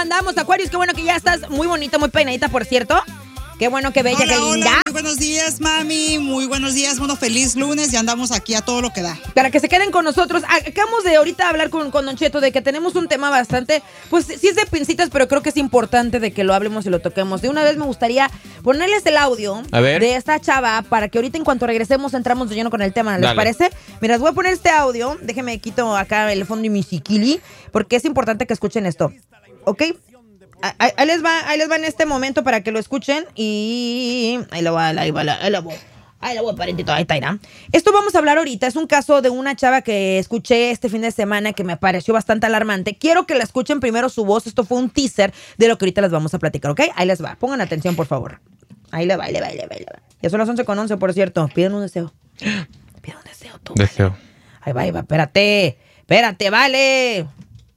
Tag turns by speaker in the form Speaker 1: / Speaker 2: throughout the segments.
Speaker 1: andamos, Aquarius. Qué bueno que ya estás muy bonita, muy peinadita, por cierto. Qué bueno, qué bella,
Speaker 2: hola,
Speaker 1: qué linda.
Speaker 2: Hola, muy buenos días, mami. Muy buenos días. Bueno, feliz lunes. Ya andamos aquí a todo lo que da.
Speaker 1: Para que se queden con nosotros. Acabamos de ahorita hablar con Don Cheto de que tenemos un tema bastante, pues sí es de pincitas, pero creo que es importante de que lo hablemos y lo toquemos. De una vez me gustaría ponerles el audio de esta chava para que ahorita en cuanto regresemos entramos de lleno con el tema. ¿Les parece? Mira, les voy a poner este audio. Déjenme quito acá el fondo y mi siquili, porque es importante que escuchen esto. ¿Ok? Ahí les va en este momento para que lo escuchen y ahí lo voy, parentito, ahí está, irá. Esto vamos a hablar ahorita, es un caso de una chava que escuché este fin de semana que me pareció bastante alarmante. Quiero que la escuchen primero su voz, esto fue un teaser de lo que ahorita les vamos a platicar, ¿ok? Ahí les va, pongan atención por favor. Ahí le va. Ya son las 11:11, por cierto, piden un deseo. Piden un deseo tú.
Speaker 3: Deseo.
Speaker 1: Vale. Ahí va, espérate, vale.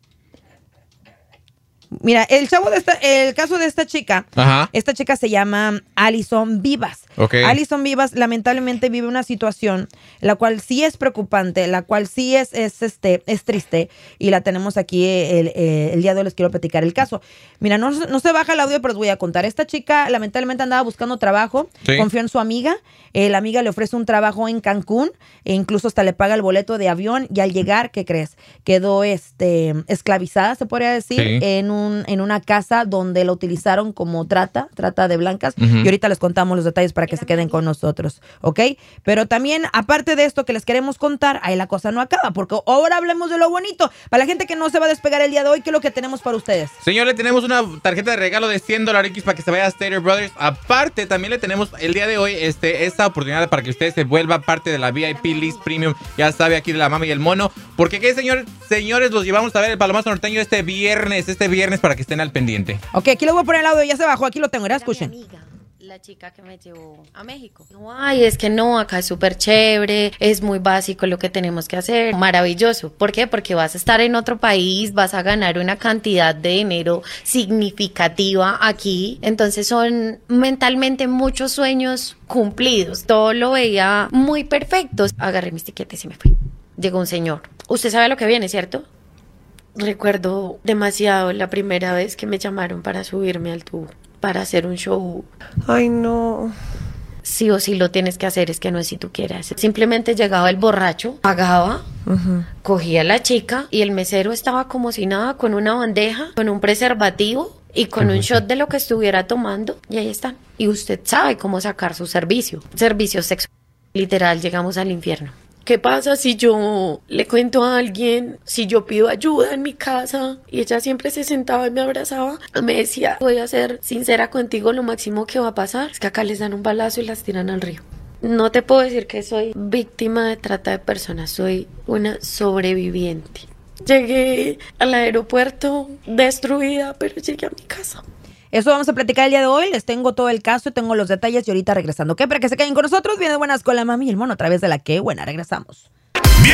Speaker 1: Mira, el caso de esta chica, esta chica se llama Alison Vivas.
Speaker 3: Okay.
Speaker 1: Alison Vivas lamentablemente vive una situación la cual sí es preocupante, la cual sí es triste y la tenemos aquí el día de hoy. Les quiero platicar el caso. Mira, no se baja el audio, pero les voy a contar. Esta chica lamentablemente andaba buscando trabajo, confió en su amiga, la amiga le ofrece un trabajo en Cancún e incluso hasta le paga el boleto de avión y al llegar, ¿qué crees? Quedó esclavizada, se podría decir, en una casa donde la utilizaron como trata de blancas. Y ahorita les contamos los detalles para que se queden con nosotros, ¿ok? Pero también, aparte de esto que les queremos contar, ahí la cosa no acaba, porque ahora hablemos de lo bonito. Para la gente que no se va a despegar el día de hoy, ¿qué es lo que tenemos para ustedes?
Speaker 3: Señor, le tenemos una tarjeta de regalo de $100 para que se vaya a Stater Brothers. Aparte, también le tenemos el día de hoy esta oportunidad para que usted se vuelva parte de la VIP List Premium. Ya sabe, aquí de la mami y el mono. Porque, ¿qué, señores? Los llevamos a ver el Palomazo Norteño este viernes para que estén al pendiente.
Speaker 1: Ok, aquí le voy a poner el audio, ya se bajó, aquí lo tengo, ¿verdad? Escuchen.
Speaker 4: La chica que me llevó a México. Ay, es que no, acá es súper chévere, es muy básico lo que tenemos que hacer, maravilloso. ¿Por qué? Porque vas a estar en otro país, vas a ganar una cantidad de dinero significativa aquí, entonces son mentalmente muchos sueños cumplidos. Todo lo veía muy perfecto. Agarré mis tiquetes y me fui. Llegó un señor. Usted sabe lo que viene, ¿cierto? Recuerdo demasiado la primera vez que me llamaron para subirme al tubo, para hacer un show. Ay, no. Sí o sí lo tienes que hacer, es que no es si tú quieres. Simplemente llegaba el borracho, pagaba, cogía a la chica y el mesero estaba como si nada, con una bandeja, con un preservativo y con un shot de lo que estuviera tomando. Y ahí están. Y usted sabe cómo sacar su servicio sexual. Literal, llegamos al infierno. ¿Qué pasa si yo le cuento a alguien, si yo pido ayuda en mi casa? Y ella siempre se sentaba y me abrazaba. Me decía, voy a ser sincera contigo, lo máximo que va a pasar es que acá les dan un balazo y las tiran al río. No te puedo decir que soy víctima de trata de personas, soy una sobreviviente. Llegué al aeropuerto destruida, pero llegué a mi casa.
Speaker 1: Eso vamos a platicar el día de hoy. Les tengo todo el caso, tengo los detalles y ahorita regresando. ¿Qué? Para que se queden con nosotros. Viene Buenas con la mami y el mono a través de la que buena. Regresamos.